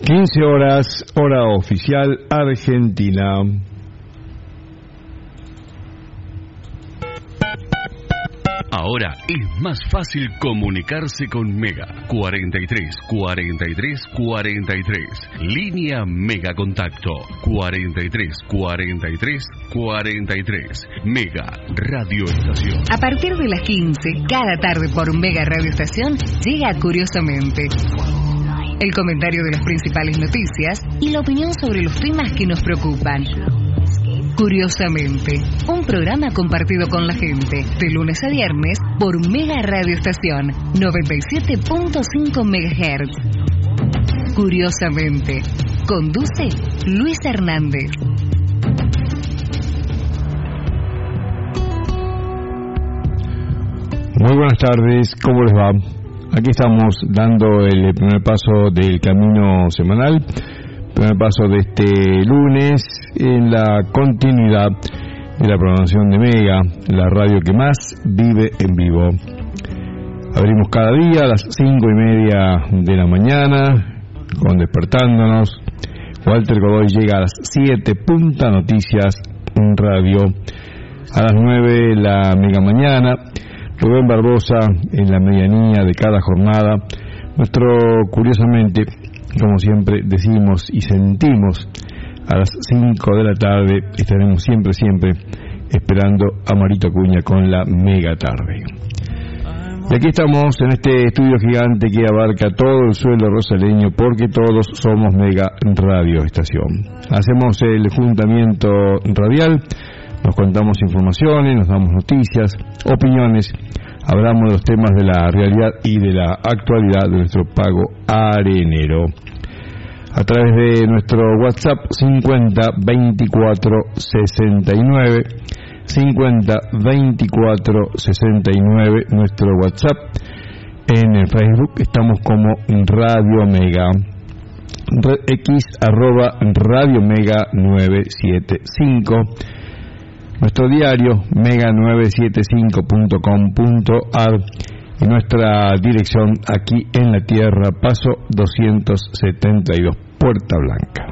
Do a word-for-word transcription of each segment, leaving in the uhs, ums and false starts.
quince horas, hora oficial Argentina. Ahora es más fácil comunicarse con Mega. cuarenta y tres, cuarenta y tres, cuarenta y tres. Línea Mega Contacto. cuarenta y tres, cuarenta y tres, cuarenta y tres. Mega Radio Estación. A partir de las quince, cada tarde por Mega Radio Estación, llega Curiosamente. El comentario de las principales noticias y la opinión sobre los temas que nos preocupan. Curiosamente, un programa compartido con la gente, de lunes a viernes por Mega Radio Estación, noventa y siete punto cinco megahertz. Curiosamente, conduce Luis Hernández. Muy buenas tardes, ¿cómo les va? Aquí estamos dando el primer paso del camino semanal, primer paso de este lunes en la continuidad de la programación de Mega, la radio que más vive en vivo. Abrimos cada día a las cinco y media de la mañana con Despertándonos. Walter Godoy llega a las siete, Punta Noticias en Radio. A las nueve la Mega Mañana. Rubén Barbosa en la medianía de cada jornada. Nuestro, curiosamente, como siempre decimos y sentimos, a las cinco de la tarde estaremos siempre, siempre esperando a Marito Acuña con la Mega Tarde. Y aquí estamos en este estudio gigante que abarca todo el suelo rosaleño, porque todos somos Mega Radio Estación. Hacemos el juntamiento radial, nos contamos informaciones, nos damos noticias, opiniones, hablamos de los temas de la realidad y de la actualidad de nuestro pago arenero. A través de nuestro WhatsApp cincuenta veinticuatro sesenta y nueve, cincuenta veinticuatro sesenta y nueve, nuestro WhatsApp. En el Facebook estamos como Radio Mega. X arroba Radio Mega novecientos setenta y cinco. Nuestro diario mega novecientos setenta y cinco punto com punto a r y nuestra dirección aquí en la Tierra, Paso doscientos setenta y dos, Puerta Blanca.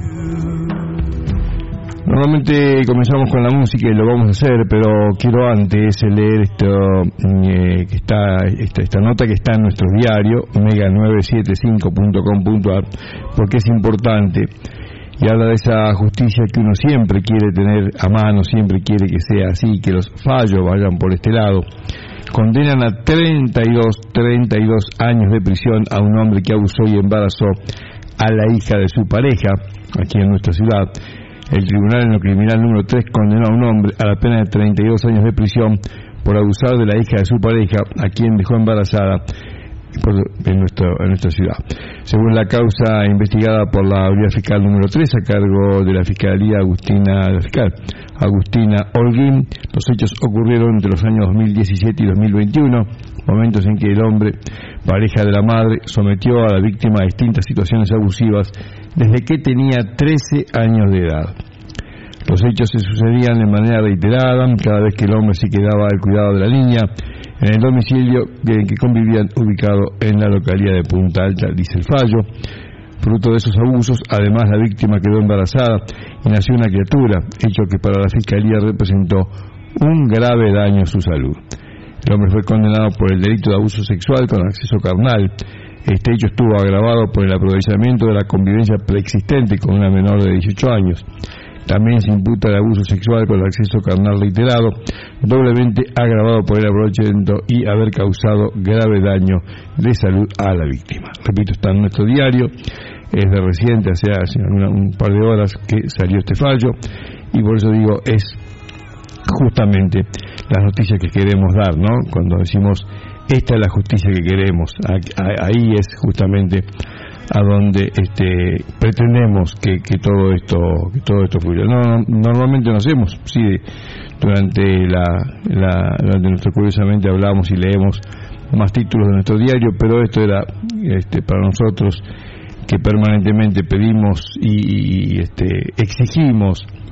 Normalmente comenzamos con la música y lo vamos a hacer, pero quiero antes leer esto, eh, que está, esta, esta nota que está en nuestro diario mega novecientos setenta y cinco punto com punto a r, porque es importante. Y habla de esa justicia que uno siempre quiere tener a mano, siempre quiere que sea así, que los fallos vayan por este lado. Condenan a treinta y dos años de prisión a un hombre que abusó y embarazó a la hija de su pareja, aquí en nuestra ciudad. El Tribunal en lo Criminal número tres condenó a un hombre a la pena de treinta y dos años de prisión por abusar de la hija de su pareja, a quien dejó embarazada en, nuestro, en nuestra ciudad. Según la causa investigada por la Unidad Fiscal número tres, a cargo de la Fiscalía Agustina, la fiscal Agustina Holguín, los hechos ocurrieron entre los años dos mil diecisiete y dos mil veintiuno, momentos en que el hombre, pareja de la madre, sometió a la víctima a distintas situaciones abusivas desde que tenía trece años de edad. Los hechos se sucedían de manera reiterada cada vez que el hombre se quedaba al cuidado de la niña en el domicilio en que convivían, ubicado en la localidad de Punta Alta, dice el fallo. Fruto de esos abusos, además, la víctima quedó embarazada y nació una criatura, hecho que para la Fiscalía representó un grave daño a su salud. El hombre fue condenado por el delito de abuso sexual con acceso carnal. Este hecho estuvo agravado por el aprovechamiento de la convivencia preexistente con una menor de dieciocho años. También se imputa el abuso sexual con el acceso carnal reiterado, doblemente agravado por el aprovechamiento y haber causado grave daño de salud a la víctima. Repito, está en nuestro diario, es de reciente, hace, hace una, un par de horas que salió este fallo, y por eso digo, es justamente las noticias que queremos dar, ¿no? Cuando decimos, esta es la justicia que queremos, ahí es justamente a donde este pretendemos que, que todo esto que todo esto fluya. No, no, normalmente no hacemos, sí, durante la, la durante nuestro curiosamente hablamos y leemos más títulos de nuestro diario, pero esto era este para nosotros, que permanentemente pedimos y, y este exigimos